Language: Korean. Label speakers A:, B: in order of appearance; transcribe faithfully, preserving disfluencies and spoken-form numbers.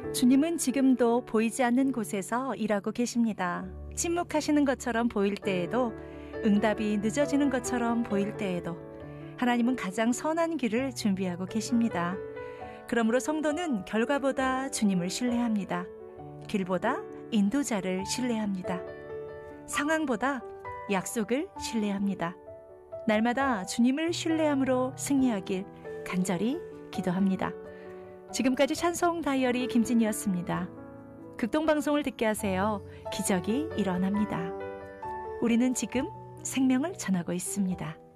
A: 주님은 지금도 보이지 않는 곳에서 일하고 계십니다. 침묵하시는 것처럼 보일 때에도, 응답이 늦어지는 것처럼 보일 때에도 하나님은 가장 선한 길을 준비하고 계십니다. 그러므로 성도는 결과보다 주님을 신뢰합니다. 길보다 인도자를 신뢰합니다. 상황보다 약속을 신뢰합니다. 날마다 주님을 신뢰함으로 승리하길 간절히 기도합니다. 지금까지 찬송 다이어리 김진이었습니다. 극동방송을 듣게 하세요. 기적이 일어납니다. 우리는 지금 생명을 전하고 있습니다.